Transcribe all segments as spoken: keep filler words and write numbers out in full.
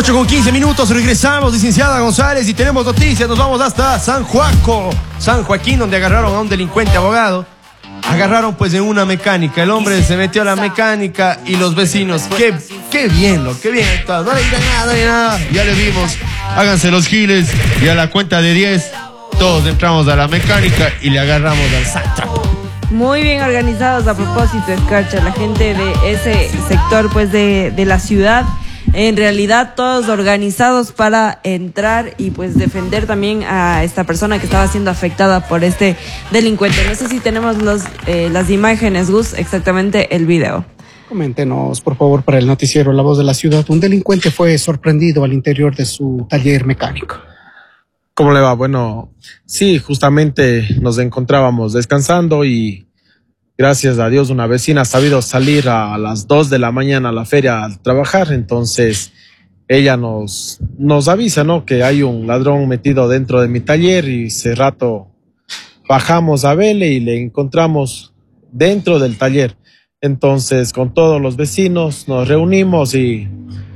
ocho con quince minutos, regresamos, licenciada González, y tenemos noticias. Nos vamos hasta San Joaco, San Joaquín, donde agarraron a un delincuente abogado. Agarraron pues en una mecánica. El hombre se metió a la mecánica y los vecinos, qué, qué bien, lo, qué bien. No le digan nada, no le digan nada. Ya le vimos. Háganse los giles y a la cuenta de diez todos entramos a la mecánica y le agarramos al sátrapa. Muy bien organizados a propósito, Escarcha, la gente de ese sector pues de, de la ciudad. En realidad todos organizados para entrar y pues defender también a esta persona que estaba siendo afectada por este delincuente. No sé si tenemos los, eh, las imágenes, Gus, exactamente el video. Coméntenos, por favor, para el noticiero La Voz de la Ciudad. Un delincuente fue sorprendido al interior de su taller mecánico. ¿Cómo le va? Bueno, sí, justamente nos encontrábamos descansando y gracias a Dios una vecina ha sabido salir a las dos de la mañana a la feria a trabajar. Entonces ella nos, nos avisa, ¿no?, que hay un ladrón metido dentro de mi taller, y ese rato bajamos a verle y le encontramos dentro del taller. Entonces con todos los vecinos nos reunimos y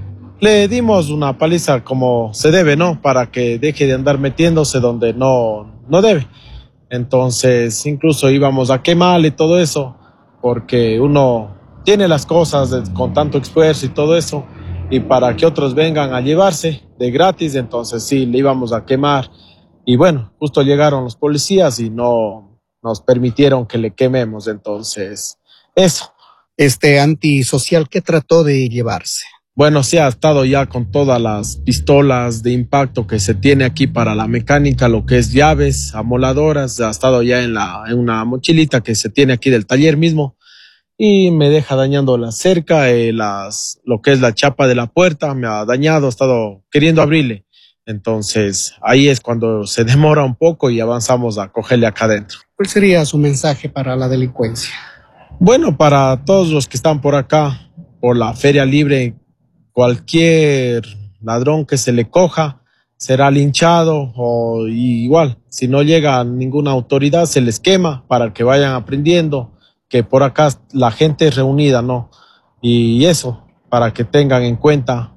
le dimos una paliza como se debe, ¿no?, para que deje de andar metiéndose donde no, no debe. Entonces incluso íbamos a quemarle y todo eso, porque uno tiene las cosas de, con tanto esfuerzo y todo eso, y para que otros vengan a llevarse de gratis, entonces sí, le íbamos a quemar. Y bueno, justo llegaron los policías y no nos permitieron que le quememos, entonces eso. Este antisocial, ¿qué trató de llevarse? Bueno, sí ha estado ya con todas las pistolas de impacto que se tiene aquí para la mecánica, lo que es llaves, amoladoras, ha estado ya en, la, en una mochilita que se tiene aquí del taller mismo, y me deja dañando la cerca, eh, las, lo que es la chapa de la puerta, me ha dañado, ha estado queriendo abrirle. Entonces ahí es cuando se demora un poco y avanzamos a cogerle acá adentro. ¿Cuál sería su mensaje para la delincuencia? Bueno, para todos los que están por acá, por la feria libre, cualquier ladrón que se le coja será linchado, o igual, si no llega ninguna autoridad se les quema para que vayan aprendiendo que por acá la gente es reunida, ¿no? Y eso, para que tengan en cuenta.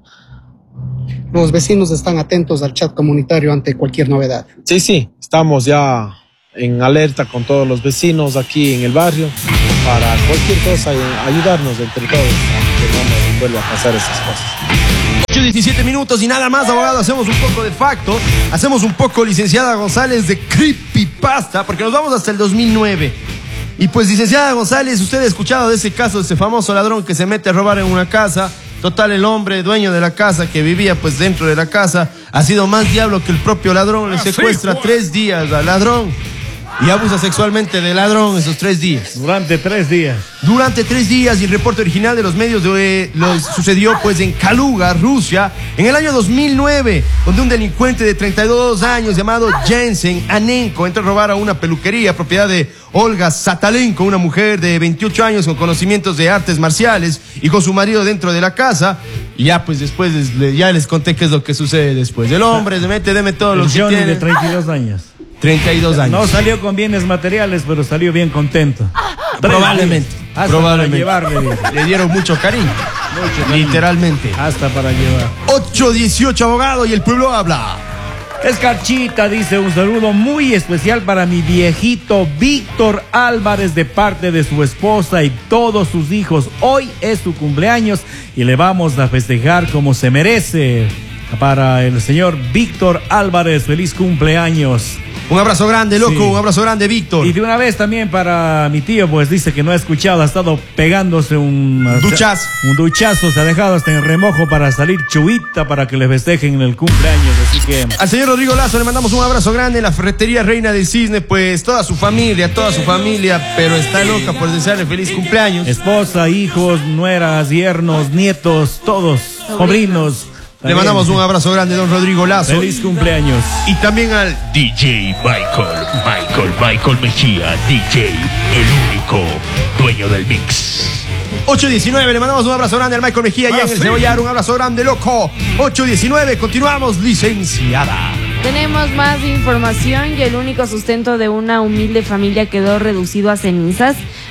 Los vecinos están atentos al chat comunitario ante cualquier novedad. Sí, sí, estamos ya en alerta con todos los vecinos aquí en el barrio para cualquier cosa, ayudarnos entre todos, que no nos vuelva a pasar esas cosas. ocho diecisiete minutos y nada más, abogado. Hacemos un poco de facto, hacemos un poco, licenciada González, de creepypasta, porque nos vamos hasta el dos mil nueve. Y pues, licenciada González, usted ha escuchado de ese caso, de ese famoso ladrón que se mete a robar en una casa. Total, el hombre dueño de la casa, que vivía pues dentro de la casa, ha sido más diablo que el propio ladrón. Le secuestra tres días al ladrón y abusa sexualmente del ladrón esos tres días. Durante tres días. Durante tres días, y el reporte original de los medios de, lo sucedió pues en Kaluga, Rusia, en el año dos mil nueve, donde un delincuente de treinta y dos años llamado Jensen Anenko entra a robar a una peluquería propiedad de Olga Satalenko, una mujer de veintiocho años con conocimientos de artes marciales, y con su marido dentro de la casa. Y ya pues después les, ya les conté qué es lo que sucede después. El hombre se mete, deme todo lo que Johnny tiene. de treinta y dos años. treinta y dos años. No salió con bienes materiales, pero salió bien contento. Probablemente. Hasta Probablemente. para llevarle. Le dieron mucho cariño. Mucho cariño. Literalmente. Hasta para llevar. ocho dieciocho, abogado, y el pueblo habla. Escarchita dice: un saludo muy especial para mi viejito Víctor Álvarez de parte de su esposa y todos sus hijos. Hoy es su cumpleaños y le vamos a festejar como se merece. Para el señor Víctor Álvarez, feliz cumpleaños. Un abrazo grande, loco, sí. Un abrazo grande, Víctor. Y de una vez también para mi tío, pues dice que no ha escuchado, ha estado pegándose un duchazo. Un duchazo, se ha dejado hasta en remojo para salir chuita para que le festejen en el cumpleaños, así que... Al señor Rodrigo Lazo le mandamos un abrazo grande en la ferretería Reina del Cisne, pues toda su familia, toda su familia, pero está loca por desearle feliz cumpleaños. Esposa, hijos, nueras, yernos, nietos, todos, sobrinos. Le mandamos un abrazo grande, don Rodrigo Lazo. Feliz cumpleaños. Y también al D J Michael, Michael, Michael Mejía, D J, el único dueño del mix. ocho diecinueve, le mandamos un abrazo grande al Michael Mejía allá ah, en el sí. Cebollar. Un abrazo grande, loco. ocho diecinueve, continuamos, licenciada. Tenemos más información y el único sustento de una humilde familia quedó reducido a cenizas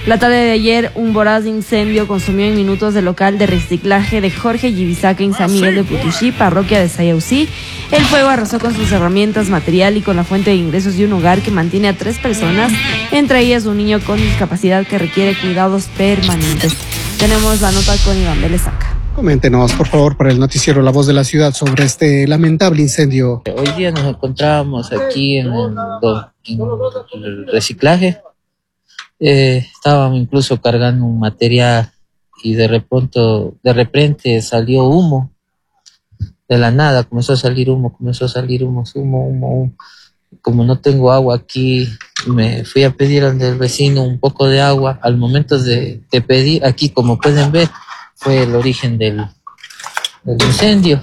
La tarde de ayer, un voraz incendio consumió en minutos el local de reciclaje de Jorge Yibisaca en San Miguel de Putuxí, parroquia de Sayausí. El fuego arrasó con sus herramientas, material y con la fuente de ingresos de un hogar que mantiene a tres personas, entre ellas un niño con discapacidad que requiere cuidados permanentes. Tenemos la nota con Iván Belesaca. Coméntenos, por favor, para el noticiero La Voz de la Ciudad sobre este lamentable incendio. Hoy día nos encontrábamos aquí en el, en el reciclaje. Eh, estábamos incluso cargando un material y de repente, de repente salió humo. De la nada comenzó a salir humo, comenzó a salir humo, humo, humo, humo. Como no tengo agua aquí, me fui a pedir al del vecino un poco de agua. Al momento de, de pedir, aquí como pueden ver, fue el origen del, del incendio.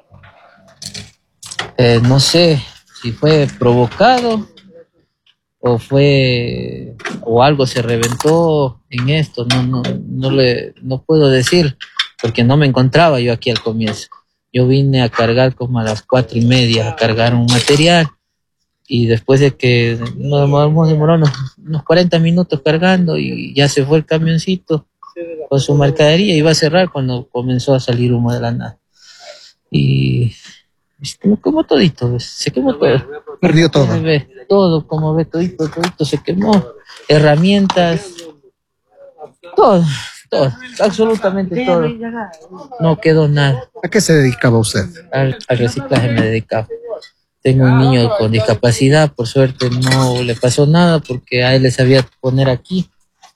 Eh, no sé si fue provocado o fue o algo se reventó en esto. No, no, no le, no puedo decir porque no me encontraba yo aquí al comienzo. Yo vine a cargar como a las cuatro y media a cargar un material y después de que nos demoramos, demoramos unos, unos cuarenta minutos cargando y ya se fue el camioncito con su mercadería, iba a cerrar cuando comenzó a salir humo de la nada. Y como, como todito, ¿ves? Se quemó todo. Perdió todo. Ve, todo, como ve, todito, todito se quemó. Herramientas, todo, todo, absolutamente todo. No quedó nada. ¿A qué se dedicaba usted? Al, al reciclaje me dedicaba. Tengo un niño con discapacidad, por suerte no le pasó nada porque a él le sabía poner aquí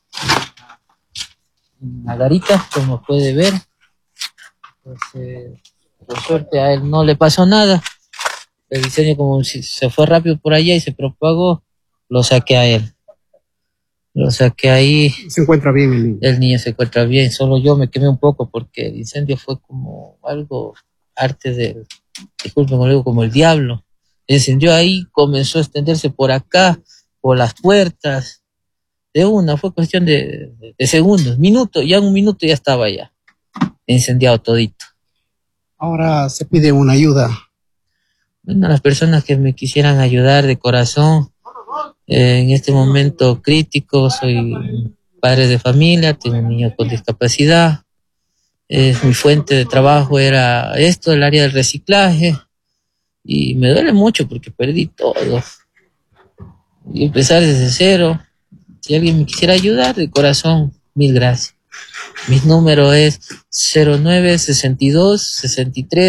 una garita, como puede ver. Pues, eh, por suerte a él no le pasó nada. El diseño como si se fue rápido por allá y se propagó, lo saqué a él. Lo saqué ahí. ¿Se encuentra bien el niño? El niño se encuentra bien, solo yo me quemé un poco porque el incendio fue como algo arte del, disculpen, algo como el diablo. Encendió ahí, comenzó a extenderse por acá, por las puertas. De una, fue cuestión de, de, de segundos, minutos, ya en un minuto ya estaba ya incendiado todito. Ahora se pide una ayuda. Bueno, a las personas que me quisieran ayudar de corazón, eh, en este momento crítico, soy padre de familia, tengo un niño con discapacidad, eh, mi fuente de trabajo era esto, el área del reciclaje, y me duele mucho porque perdí todo. Y empezar desde cero. Si alguien me quisiera ayudar, de corazón, mil gracias. Mi número es cero nueve sesenta y dos sesenta y tres